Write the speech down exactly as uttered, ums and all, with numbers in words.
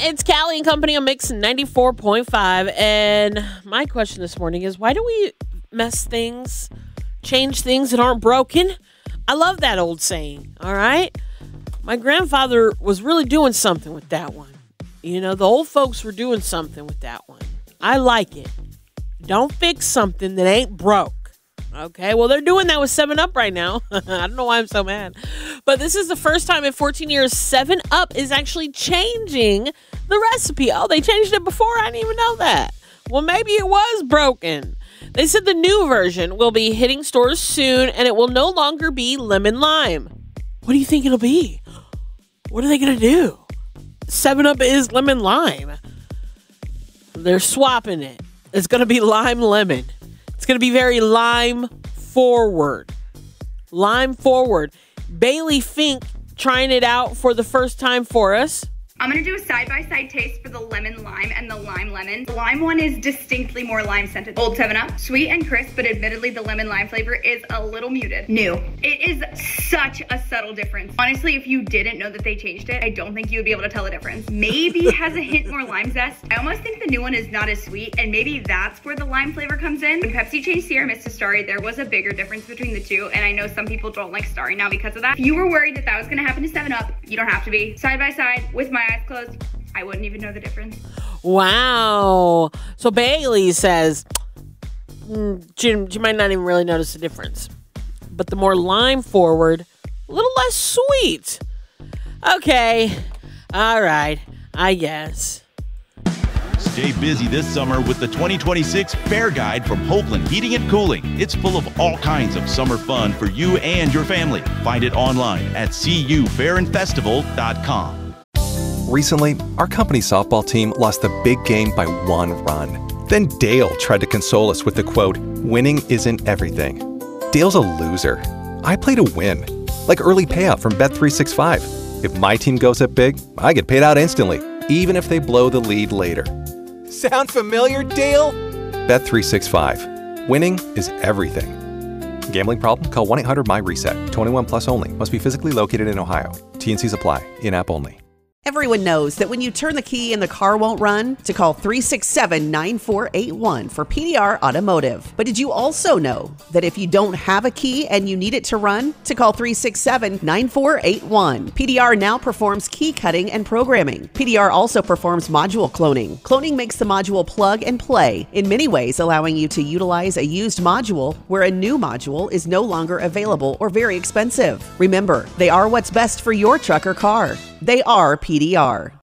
It's Callie and Company on Mix ninety-four point five. And my question this morning is, why do we mess things, change things that aren't broken? I love that old saying, all right? My grandfather was really doing something with that one. You know, the old folks were doing something with that one. I like it. Don't fix something that ain't broke. Okay, well, they're doing that with seven up right now. I don't know why I'm so mad. But this is the first time in fourteen years seven up is actually changing the recipe. Oh, they changed it before? I didn't even know that. Well, maybe it was broken. They said the new version will be hitting stores soon, and it will no longer be lemon lime. What do you think it'll be? What are they going to do? seven up is lemon lime. They're swapping it. It's going to be lime lemon. It's going to be very lime forward. Lime forward. Bailey Fink trying it out for the first time for us. I'm gonna do a side-by-side taste for the lemon lime and the lime lemon. The lime one is distinctly more lime scented. Old seven up, sweet and crisp, but admittedly the lemon lime flavor is a little muted. New. It is such a subtle difference. Honestly, if you didn't know that they changed it, I don't think you would be able to tell the difference. Maybe it has a hint more lime zest. I almost think the new one is not as sweet, and maybe that's where the lime flavor comes in. When Pepsi changed Sierra Mist to Starry, there was a bigger difference between the two, and I know some people don't like Starry now because of that. If you were worried that that was gonna happen to seven up, you don't have to be. Side-by-side with my eyes closed, I wouldn't even know the difference. Wow. So Bailey says, mm, Jim, you might not even really notice the difference. But the more lime forward, a little less sweet. Okay. All right. I guess. Stay busy this summer with the twenty twenty-six Fair Guide from Hoagland Heating and Cooling. It's full of all kinds of summer fun for you and your family. Find it online at c u fair and festival dot com. Recently, our company softball team lost the big game by one run. Then Dale tried to console us with the quote, "Winning isn't everything." Dale's a loser. I play to win. Like early payout from Bet three sixty-five. If my team goes up big, I get paid out instantly, even if they blow the lead later. Sound familiar, Dale? Bet three sixty-five. Winning is everything. Gambling problem? Call one eight hundred my reset. twenty-one plus only. Must be physically located in Ohio. T and Cs apply. In-app only. Everyone knows that when you turn the key and the car won't run, to call three six seven, nine four eight one for P D R Automotive. But did you also know that if you don't have a key and you need it to run, to call three six seven, nine four eight one. P D R now performs key cutting and programming. P D R also performs module cloning. Cloning makes the module plug and play, in many ways allowing you to utilize a used module where a new module is no longer available or very expensive. Remember, they are what's best for your truck or car. They are P D R.